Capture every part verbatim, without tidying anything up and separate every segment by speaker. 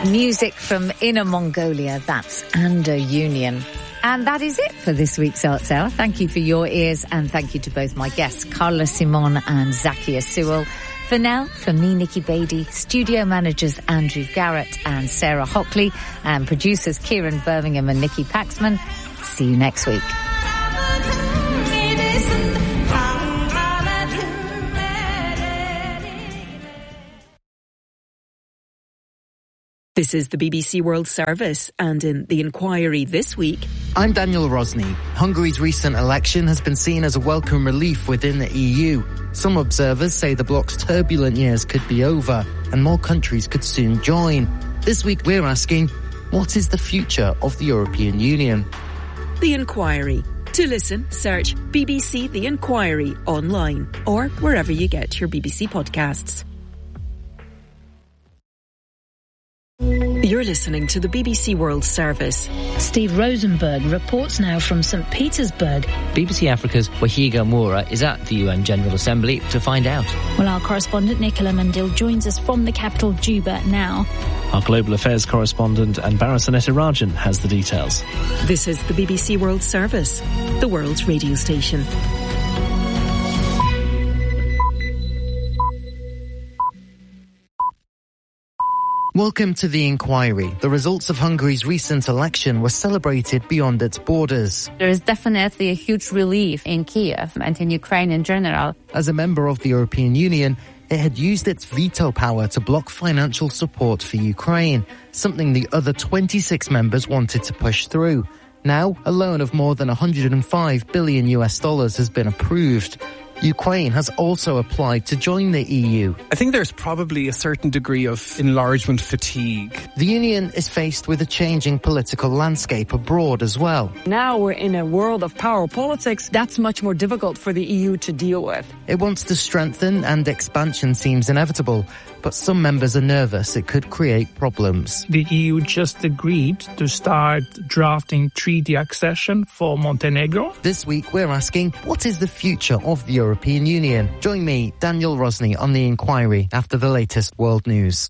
Speaker 1: Music from Inner Mongolia, that's Ando Union. And that is it for this week's Arts Hour. Thank you for your ears, and thank you to both my guests, Carla Simon and Zakia Sewell. For now, from me, Nikki Beattie, studio managers Andrew Garrett and Sarah Hockley, and producers Kieran Birmingham and Nikki Paxman. See you next week.
Speaker 2: This is the B B C World Service, and in The Inquiry this week...
Speaker 3: I'm Daniel Rosny. Hungary's recent election has been seen as a welcome relief within the E U. Some observers say the bloc's turbulent years could be over and more countries could soon join. This week we're asking, what is the future of the European Union?
Speaker 2: The Inquiry. To listen, search B B C The Inquiry online or wherever you get your B B C podcasts. You're listening to the B B C World Service.
Speaker 4: Steve Rosenberg reports now from Saint Petersburg.
Speaker 5: B B C Africa's Wahiga Moura is at the U N General Assembly to find out.
Speaker 6: Well, our correspondent Nicola Mandil joins us from the capital, Juba, now.
Speaker 7: Our Global Affairs correspondent Anbara Sanetirajan has the details.
Speaker 2: This is the B B C World Service, the world's radio station.
Speaker 3: Welcome to The Inquiry. The results of Hungary's recent election were celebrated beyond its borders.
Speaker 8: There is definitely a huge relief in Kiev and in Ukraine in general.
Speaker 3: As a member of the European Union, it had used its veto power to block financial support for Ukraine, something the other twenty-six members wanted to push through. Now, a loan of more than one hundred five billion U S dollars has been approved. Ukraine has also applied to join the E U.
Speaker 9: I think there's probably a certain degree of enlargement fatigue.
Speaker 3: The Union is faced with a changing political landscape abroad as well.
Speaker 10: Now we're in a world of power politics. That's much more difficult for the E U to deal with.
Speaker 3: It wants to strengthen, and expansion seems inevitable, but some members are nervous it could create problems.
Speaker 11: The E U just agreed to start drafting treaty accession for Montenegro.
Speaker 3: This week we're asking, what is the future of the European Union? Join me, Daniel Rosny, on The Inquiry after the latest world news.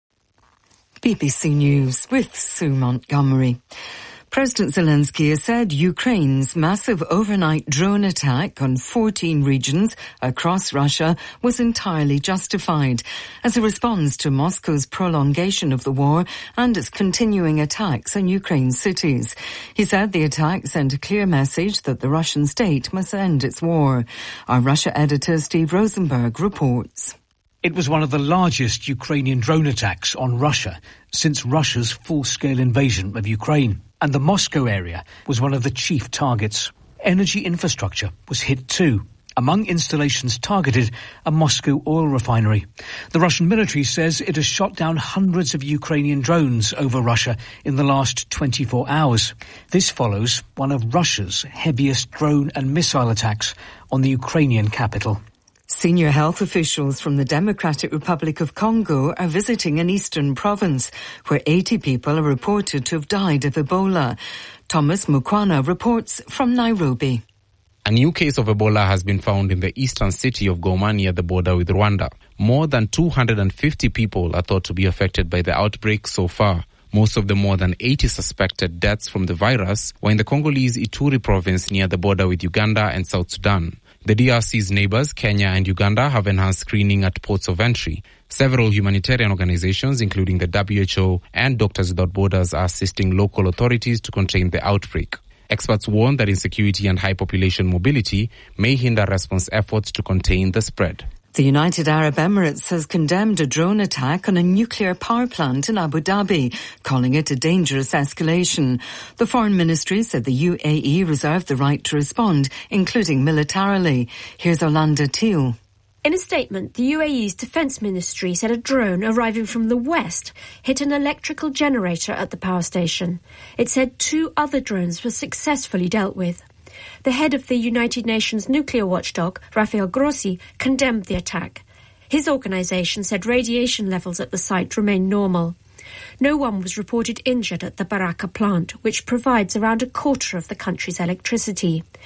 Speaker 12: B B C News with Sue Montgomery. President Zelensky has said Ukraine's massive overnight drone attack on fourteen regions across Russia was entirely justified as a response to Moscow's prolongation of the war and its continuing attacks on Ukraine's cities. He said the attack sent a clear message that the Russian state must end its war. Our Russia editor Steve Rosenberg reports.
Speaker 13: It was one of the largest Ukrainian drone attacks on Russia since Russia's full-scale invasion of Ukraine. And the Moscow area was one of the chief targets. Energy infrastructure was hit too. Among installations targeted, a Moscow oil refinery. The Russian military says it has shot down hundreds of Ukrainian drones over Russia in the last twenty-four hours. This follows one of Russia's heaviest drone and missile attacks on the Ukrainian capital.
Speaker 12: Senior health officials from the Democratic Republic of Congo are visiting an eastern province where eighty people are reported to have died of Ebola. Thomas Mukwana reports from Nairobi.
Speaker 14: A new case of Ebola has been found in the eastern city of Goma near the border with Rwanda. More than two hundred fifty people are thought to be affected by the outbreak so far. Most of the more than eighty suspected deaths from the virus were in the Congolese Ituri province near the border with Uganda and South Sudan. The D R C's neighbors, Kenya and Uganda, have enhanced screening at ports of entry. Several humanitarian organizations, including the W H O and Doctors Without Borders, are assisting local authorities to contain the outbreak. Experts warn that insecurity and high population mobility may hinder response efforts to contain the spread.
Speaker 12: The United Arab Emirates has condemned a drone attack on a nuclear power plant in Abu Dhabi, calling it a dangerous escalation. The Foreign Ministry said the U A E reserved the right to respond, including militarily. Here's Orlando Teal.
Speaker 15: In a statement, the U A E's Defence Ministry said a drone arriving from the west hit an electrical generator at the power station. It said two other drones were successfully dealt with. The head of the United Nations nuclear watchdog, Rafael Grossi, condemned the attack. His organisation said radiation levels at the site remain normal. No one was reported injured at the Baraka plant, which provides around a quarter of the country's electricity.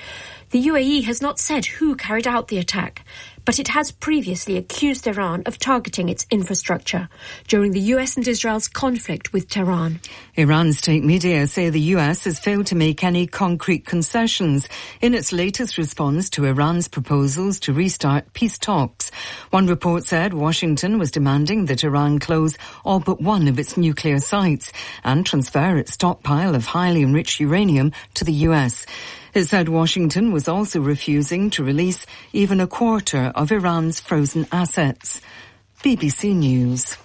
Speaker 15: The U A E has not said who carried out the attack, but it has previously accused Iran of targeting its infrastructure during the U S and Israel's conflict with Tehran.
Speaker 12: Iran state media say the U S has failed to make any concrete concessions in its latest response to Iran's proposals to restart peace talks. One report said Washington was demanding that Iran close all but one of its nuclear sites and transfer its stockpile of highly enriched uranium to the U S. It said Washington was also refusing to release even a quarter of Iran's frozen assets. B B C News.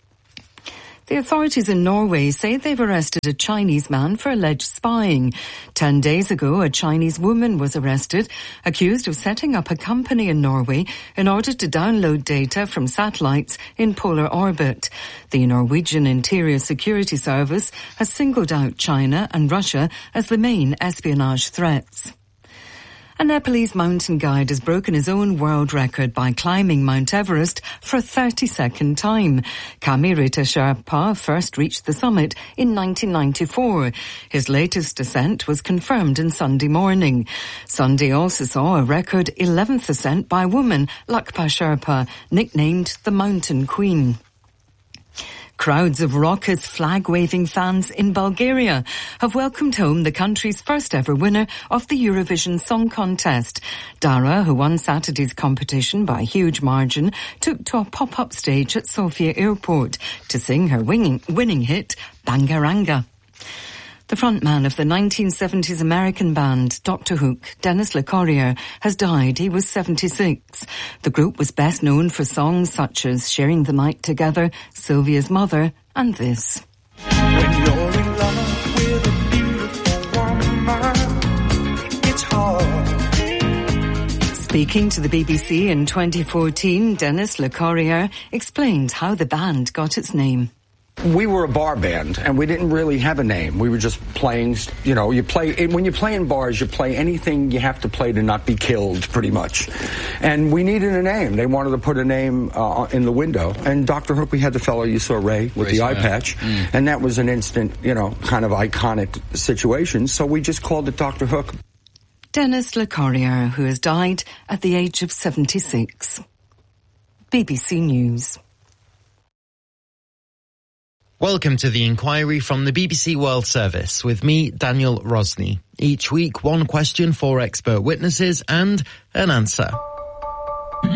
Speaker 12: The authorities in Norway say they've arrested a Chinese man for alleged spying. Ten days ago, a Chinese woman was arrested, accused of setting up a company in Norway in order to download data from satellites in polar orbit. The Norwegian Interior Security Service has singled out China and Russia as the main espionage threats. A Nepalese mountain guide has broken his own world record by climbing Mount Everest for a thirty-second time. Kamirita Sherpa first reached the summit in nineteen ninety-four. His latest descent was confirmed on Sunday morning. Sunday also saw a record eleventh ascent by a woman, Lakpa Sherpa, nicknamed the Mountain Queen. Crowds of raucous flag-waving fans in Bulgaria have welcomed home the country's first ever winner of the Eurovision Song Contest. Dara, who won Saturday's competition by a huge margin, took to a pop-up stage at Sofia Airport to sing her winning, winning hit, Bangaranga. The frontman of the nineteen seventies American band Doctor Hook, Dennis LeCorrier, has died. He was seventy-six. The group was best known for songs such as Sharing the Night Together, Sylvia's Mother, and this.
Speaker 16: When you're in love with a beautiful woman, it's hard.
Speaker 12: Speaking to the B B C in twenty fourteen, Dennis LeCorrier explained how the band got its name.
Speaker 17: We were a bar band, and we didn't really have a name. We were just playing, you know, you play, when you play in bars, you play anything you have to play to not be killed, pretty much. And we needed a name. They wanted to put a name uh, in the window. And Doctor Hook, we had the fellow you saw, Ray, with Ray the eye patch. Mm. And that was an instant, you know, kind of iconic situation. So we just called it Doctor Hook.
Speaker 12: Dennis LeCorrier, who has died at the age of seventy-six. B B C News.
Speaker 3: Welcome to The Inquiry from the B B C World Service with me, Daniel Rosney. Each week, one question, four expert witnesses and an answer.
Speaker 18: We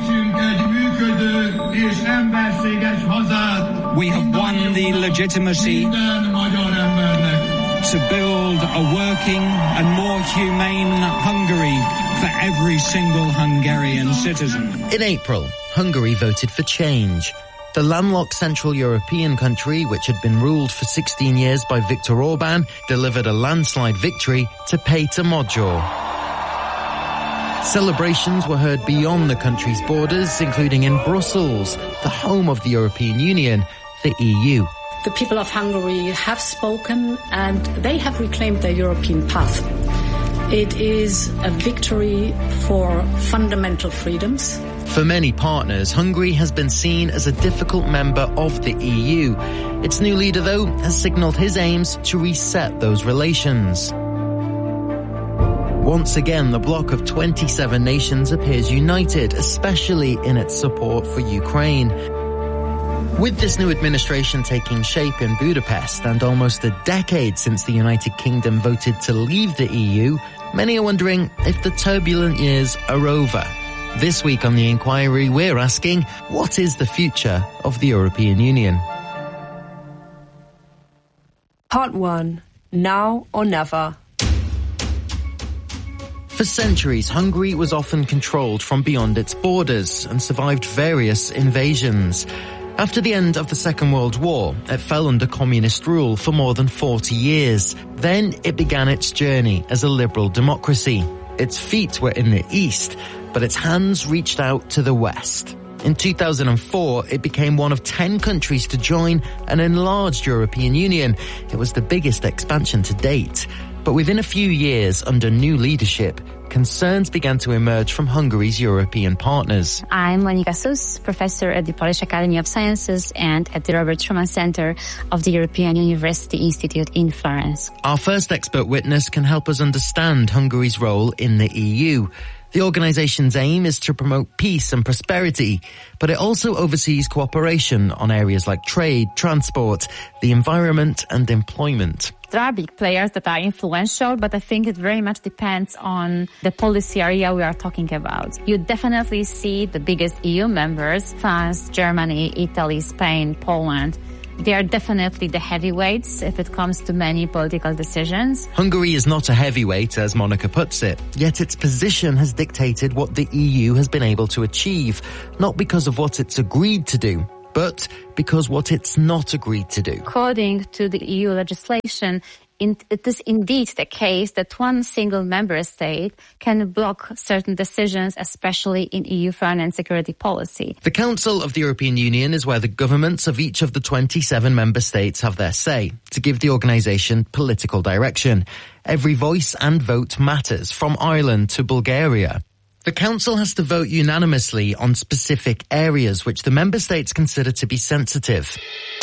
Speaker 18: have won the legitimacy to build a working and more humane Hungary for every single Hungarian citizen.
Speaker 3: In April, Hungary voted for change. The landlocked Central European country, which had been ruled for sixteen years by Viktor Orban, delivered a landslide victory to Péter Magyar. Celebrations were heard beyond the country's borders, including in Brussels, the home of the European Union, the E U.
Speaker 19: The people of Hungary have spoken and they have reclaimed their European path. It is a victory for fundamental freedoms.
Speaker 3: For many partners, Hungary has been seen as a difficult member of the E U. Its new leader, though, has signalled his aims to reset those relations. Once again, the bloc of twenty-seven nations appears united, especially in its support for Ukraine. With this new administration taking shape in Budapest and almost a decade since the United Kingdom voted to leave the E U, many are wondering if the turbulent years are over. This week on The Inquiry, we're asking, what is the future of the European Union?
Speaker 20: Part one. Now or never.
Speaker 3: For centuries, Hungary was often controlled from beyond its borders and survived various invasions. After the end of the Second World War, it fell under communist rule for more than forty years. Then it began its journey as a liberal democracy. Its feet were in the east, but its hands reached out to the west. In two thousand four, it became one of ten countries to join an enlarged European Union. It was the biggest expansion to date. But within a few years, under new leadership, concerns began to emerge from Hungary's European partners.
Speaker 8: I'm Monika Sus, professor at the Polish Academy of Sciences and at the Robert Schuman Center of the European University Institute in Florence.
Speaker 3: Our first expert witness can help us understand Hungary's role in the E U. The organization's aim is to promote peace and prosperity, but it also oversees cooperation on areas like trade, transport, the environment and employment.
Speaker 8: There are big players that are influential, but I think it very much depends on the policy area we are talking about. You definitely see the biggest E U members, France, Germany, Italy, Spain, Poland. They are definitely the heavyweights if it comes to many political decisions.
Speaker 3: Hungary is not a heavyweight, as Monika puts it, yet its position has dictated what the E U has been able to achieve, not because of what it's agreed to do, but because what it's not agreed to do.
Speaker 8: According to the E U legislation, in, it is indeed the case that one single member state can block certain decisions, especially in E U foreign and security policy.
Speaker 3: The Council of the European Union is where the governments of each of the twenty-seven member states have their say, to give the organisation political direction. Every voice and vote matters, from Ireland to Bulgaria. The Council has to vote unanimously on specific areas which the member states consider to be sensitive.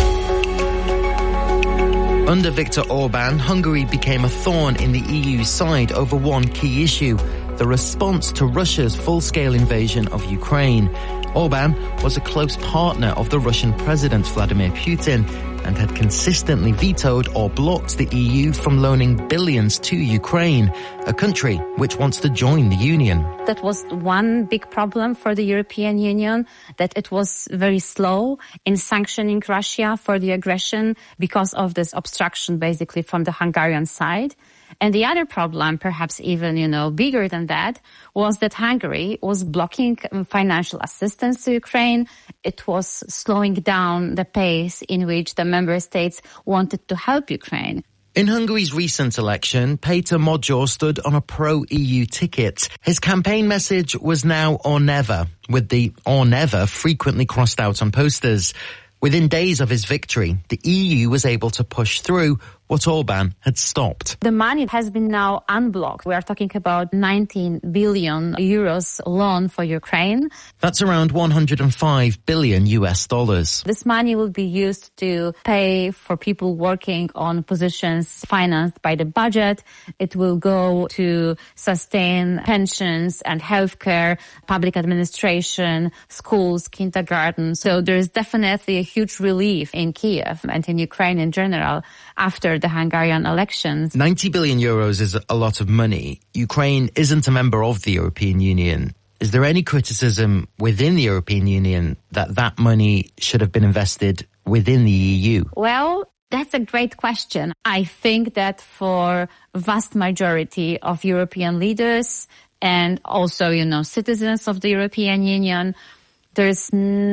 Speaker 3: Under Viktor Orban, Hungary became a thorn in the E U's side over one key issue, the response to Russia's full-scale invasion of Ukraine. Orban was a close partner of the Russian President Vladimir Putin and had consistently vetoed or blocked the E U from loaning billions to Ukraine, a country which wants to join the Union.
Speaker 8: That was one big problem for the European Union, that it was very slow in sanctioning Russia for the aggression because of this obstruction basically from the Hungarian side. And the other problem, perhaps even, you know, bigger than that, was that Hungary was blocking financial assistance to Ukraine. It was slowing down the pace in which the member states wanted to help Ukraine.
Speaker 3: In Hungary's recent election, Péter Magyar stood on a pro-E U ticket. His campaign message was now or never, with the or never frequently crossed out on posters. Within days of his victory, the E U was able to push through what Orban had stopped.
Speaker 8: The money has been now unblocked. We are talking about nineteen billion euros loan for Ukraine.
Speaker 3: That's around one hundred five billion U S dollars.
Speaker 8: This money will be used to pay for people working on positions financed by the budget. It will go to sustain pensions and healthcare, public administration, schools, kindergarten. So there is definitely a huge relief in Kiev and in Ukraine in general after the Hungarian elections.
Speaker 3: ninety billion euros is a lot of money. Ukraine isn't a member of the European Union. Is there any criticism within the European Union that that money should have been invested within the E U?
Speaker 8: Well, that's a great question. I think that for vast majority of European leaders and also, you know, citizens of the European Union, there's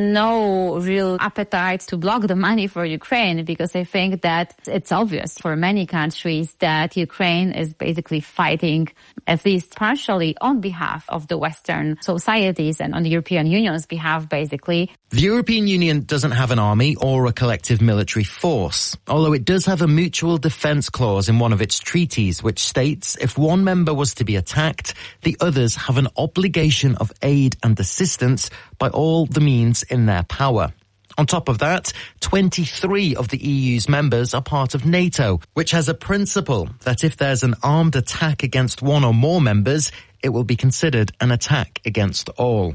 Speaker 8: no real appetite to block the money for Ukraine because I think that it's obvious for many countries that Ukraine is basically fighting, at least partially, on behalf of the Western societies and on the European Union's behalf, basically.
Speaker 3: The European Union doesn't have an army or a collective military force, although it does have a mutual defence clause in one of its treaties which states if one member was to be attacked, the others have an obligation of aid and assistance by all the means in their power. On top of that, twenty-three of the E U's members are part of NATO, which has a principle that if there's an armed attack against one or more members, it will be considered an attack against all.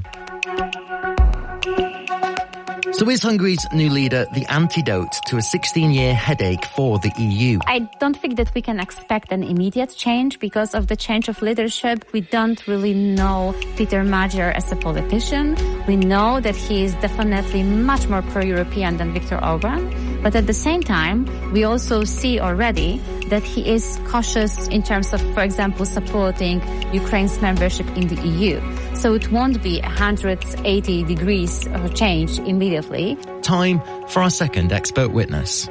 Speaker 3: So is Hungary's new leader the antidote to a sixteen-year headache for the E U?
Speaker 8: I don't think that we can expect an immediate change because of the change of leadership. We don't really know Péter Magyar as a politician. We know that he is definitely much more pro-European than Viktor Orban. But at the same time, we also see already that he is cautious in terms of, for example, supporting Ukraine's membership in the E U. So it won't be one hundred eighty degrees of change immediately.
Speaker 3: Time for our second expert witness.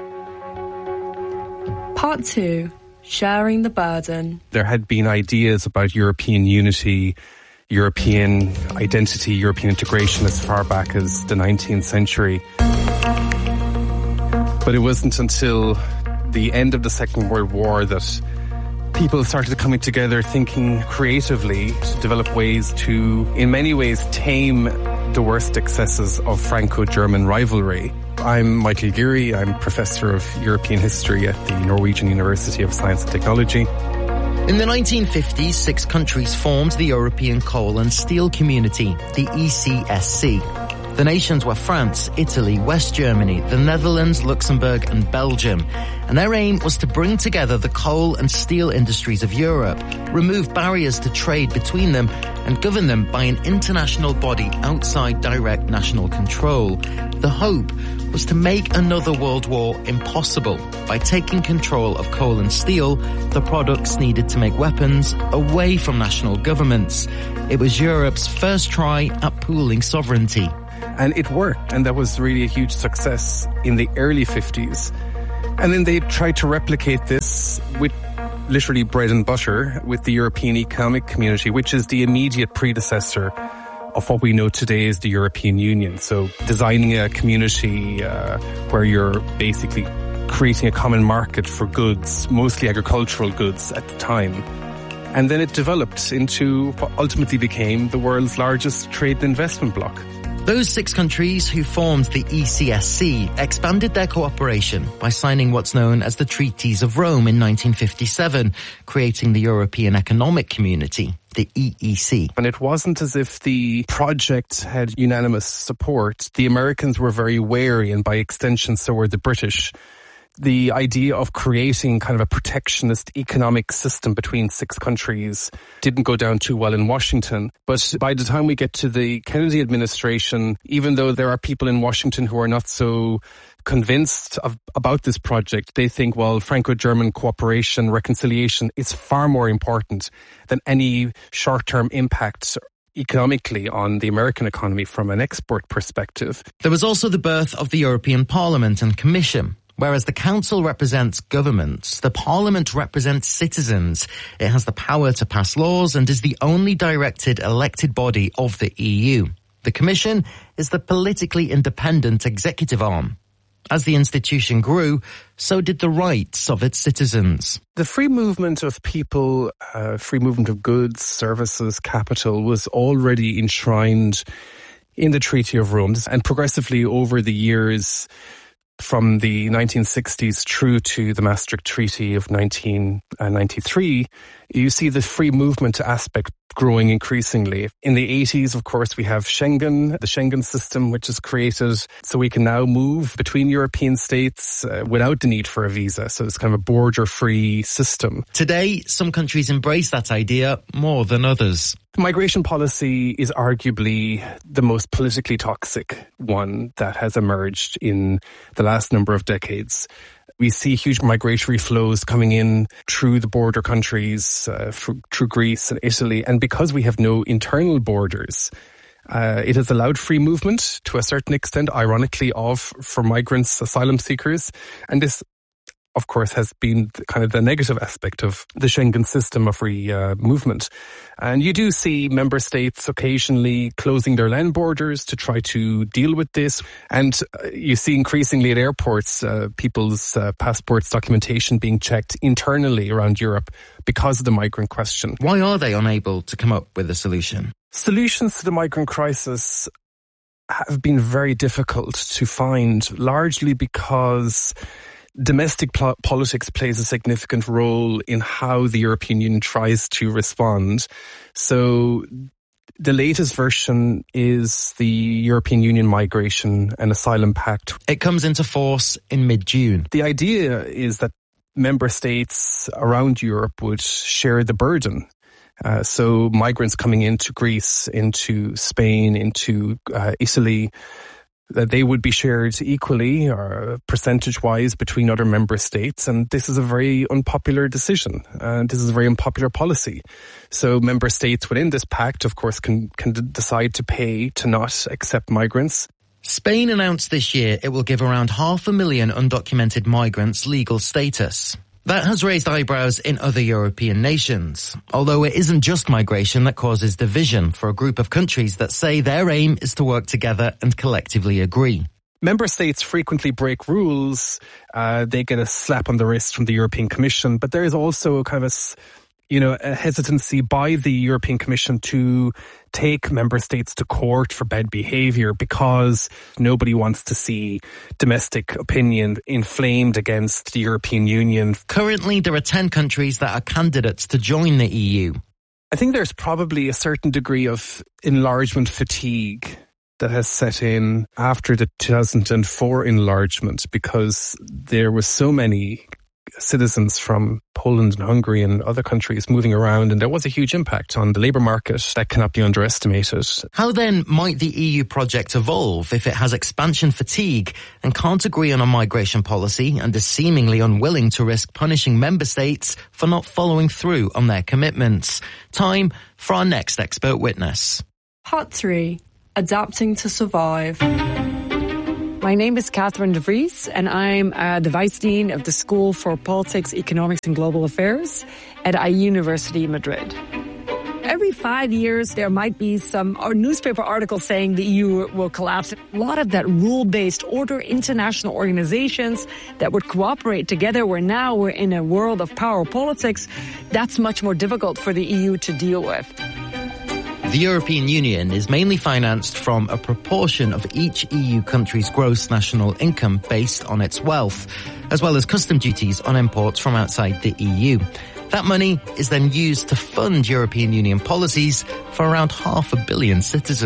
Speaker 20: Part two, sharing the burden.
Speaker 9: There had been ideas about European unity, European identity, European integration as far back as the nineteenth century. But it wasn't until the end of the Second World War that people started coming together, thinking creatively to develop ways to, in many ways, tame the worst excesses of Franco-German rivalry. I'm Michael Geary. I'm Professor of European History at the Norwegian University of Science and Technology.
Speaker 3: In the nineteen fifties, six countries formed the European Coal and Steel Community, the E C S C. The nations were France, Italy, West Germany, the Netherlands, Luxembourg and Belgium. And their aim was to bring together the coal and steel industries of Europe, remove barriers to trade between them and govern them by an international body outside direct national control. The hope was to make another world war impossible by taking control of coal and steel, the products needed to make weapons, away from national governments. It was Europe's first try at pooling sovereignty.
Speaker 9: And it worked, and that was really a huge success in the early fifties. And then they tried to replicate this with literally bread and butter with the European Economic Community, which is the immediate predecessor of what we know today as the European Union. So designing a community uh, where you're basically creating a common market for goods, mostly agricultural goods at the time. And then it developed into what ultimately became the world's largest trade and investment bloc.
Speaker 3: Those six countries who formed the E C S C expanded their cooperation by signing what's known as the Treaties of Rome in nineteen fifty-seven, creating the European Economic Community, the E E C.
Speaker 9: And it wasn't as if the project had unanimous support. The Americans were very wary, and by extension so were the British. The idea of creating kind of a protectionist economic system between six countries didn't go down too well in Washington. But by the time we get to the Kennedy administration, even though there are people in Washington who are not so convinced of, about this project, they think, well, Franco-German cooperation, reconciliation is far more important than any short-term impact economically on the American economy from an export perspective.
Speaker 3: There was also the birth of the European Parliament and Commission. Whereas the Council represents governments, the Parliament represents citizens. It has the power to pass laws and is the only directed elected body of the E U. The Commission is the politically independent executive arm. As the institution grew, so did the rights of its citizens.
Speaker 9: The free movement of people, uh, free movement of goods, services, capital was already enshrined in the Treaty of Rome. And progressively over the years, from the nineteen sixties through to the Maastricht Treaty of nineteen ninety-three, you see the free movement aspect growing increasingly. In the eighties, of course, we have Schengen, the Schengen system, which is created so we can now move between European states uh, without the need for a visa. So it's kind of a border-free system.
Speaker 3: Today, some countries embrace that idea more than others.
Speaker 9: Migration policy is arguably the most politically toxic one that has emerged in the last number of decades. We see huge migratory flows coming in through the border countries, uh, through, through Greece and Italy. And because we have no internal borders, uh, it has allowed free movement to a certain extent, ironically, of for migrants, asylum seekers. And this, of course, has been kind of the negative aspect of the Schengen system of free uh, movement. And you do see member states occasionally closing their land borders to try to deal with this. And uh, you see increasingly at airports, uh, people's uh, passports documentation being checked internally around Europe because of the migrant question.
Speaker 3: Why are they unable to come up with a solution?
Speaker 9: Solutions to the migrant crisis have been very difficult to find, largely because domestic pl- politics plays a significant role in how the European Union tries to respond. So the latest version is the European Union Migration and Asylum Pact.
Speaker 3: It comes into force in mid-June.
Speaker 9: The idea is that member states around Europe would share the burden. Uh, so migrants coming into Greece, into Spain, into uh, Italy, that they would be shared equally or percentage-wise between other member states. And this is a very unpopular decision. And this is a very unpopular policy. So member states within this pact, of course, can, can d- decide to pay to not accept migrants.
Speaker 3: Spain announced this year it will give around half a million undocumented migrants legal status. That has raised eyebrows in other European nations, although it isn't just migration that causes division for a group of countries that say their aim is to work together and collectively agree.
Speaker 9: Member states frequently break rules. Uh, they get a slap on the wrist from the European Commission. But there is also kind of a, you know, a hesitancy by the European Commission to take member states to court for bad behaviour because nobody wants to see domestic opinion inflamed against the European Union.
Speaker 3: Currently, there are ten countries that are candidates to join the E U.
Speaker 9: I think there's probably a certain degree of enlargement fatigue that has set in after the two thousand four enlargement, because there were so many citizens from Poland and Hungary and other countries moving around, and there was a huge impact on the labour market that cannot be underestimated.
Speaker 3: How then might the E U project evolve if it has expansion fatigue and can't agree on a migration policy and is seemingly unwilling to risk punishing member states for not following through on their commitments? Time for our next expert witness.
Speaker 20: Part three. Adapting to survive.
Speaker 10: My name is Catherine de Vries, and I'm uh, the Vice Dean of the School for Politics, Economics and Global Affairs at I U University Madrid. Every five years, there might be some or newspaper article saying the E U will collapse. A lot of that rule-based order, international organizations that would cooperate together, where now we're in a world of power politics, that's much more difficult for the E U to deal with.
Speaker 3: The European Union is mainly financed from a proportion of each E U country's gross national income based on its wealth, as well as custom duties on imports from outside the E U. That money is then used to fund European Union policies for around half a billion citizens.